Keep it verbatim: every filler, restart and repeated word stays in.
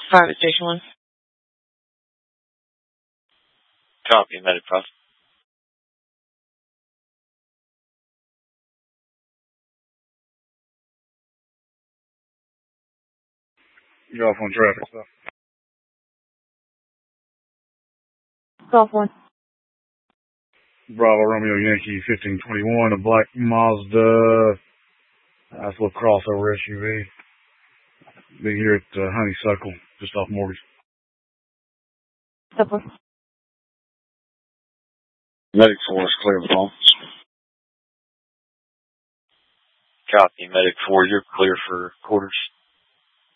Private Station one. Copy, medic five. You're off on traffic stop. Golf one. Bravo Romeo Yankee fifteen twenty-one, a black Mazda. Nice little crossover S U V. Be here at uh, Honeysuckle, just off Mortgage. Step one. Medic four is clear of phone. Copy, medic four, you're clear for quarters.